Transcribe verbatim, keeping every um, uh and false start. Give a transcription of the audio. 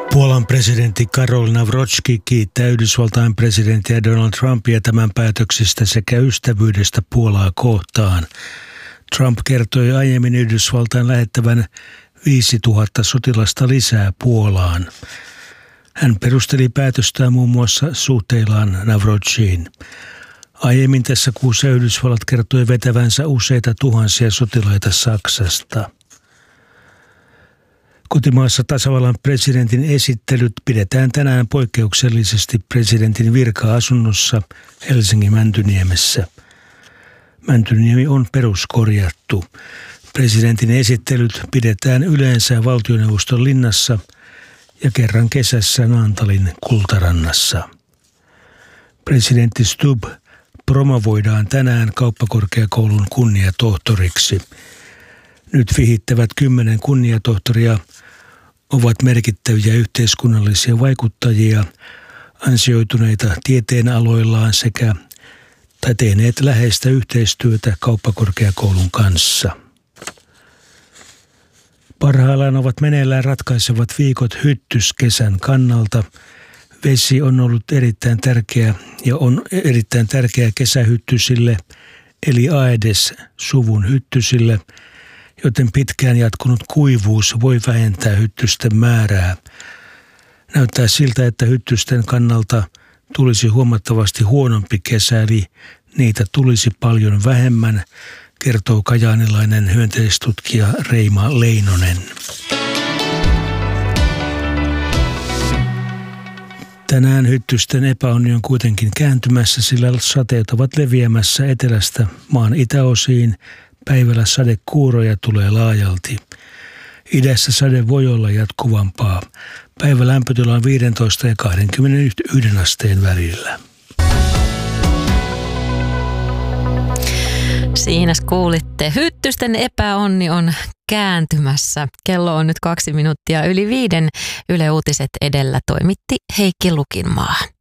Puolan presidentti Karol Nawrocki kiittää Yhdysvaltain presidenttiä Donald Trumpia tämän päätöksistä sekä ystävyydestä Puolaa kohtaan. Trump kertoi aiemmin Yhdysvaltain lähettävän viisituhatta sotilasta lisää Puolaan. Hän perusteli päätöstään muun muassa suhteillaan Nawrockiin. Aiemmin tässä kuussa Yhdysvallat kertoi vetävänsä useita tuhansia sotilaita Saksasta. Kotimaassa tasavallan presidentin esittelyt pidetään tänään poikkeuksellisesti presidentin virka-asunnossa Helsingin Mäntyniemessä. Mäntyniemi on peruskorjattu. Presidentin esittelyt pidetään yleensä valtioneuvoston linnassa ja kerran kesässä Naantalin Kultarannassa. Presidentti Stubb promovoidaan tänään kauppakorkeakoulun kunniatohtoriksi. Nyt vihittävät kymmenen kunniatohtoria ovat merkittäviä yhteiskunnallisia vaikuttajia, ansioituneita tieteen aloillaan sekä tai tehneet läheistä yhteistyötä kauppakorkeakoulun kanssa. Parhaillaan ovat meneillään ratkaisevat viikot hyttyskesän kannalta. Vesi on ollut erittäin tärkeä ja on erittäin tärkeä kesähyttysille eli Aedes-suvun hyttysille, joten pitkään jatkunut kuivuus voi vähentää hyttysten määrää. Näyttää siltä, että hyttysten kannalta tulisi huomattavasti huonompi kesä, eli niitä tulisi paljon vähemmän, kertoo kajaanilainen hyönteistutkija Reima Leinonen. Tänään hyttysten epäonni on kuitenkin kääntymässä, sillä sateet ovat leviämässä etelästä maan itäosiin. Päivällä sadekuuroja tulee laajalti. Idässä sade voi olla jatkuvampaa. Päivä lämpötila on viisitoista ja kaksikymmentäyksi asteen välillä. Siinä kuulitte. Hyttysten epäonni on kääntymässä. Kello on nyt kaksi minuuttia yli viiden. Yle Uutiset edellä toimitti Heikki Lukinmaa.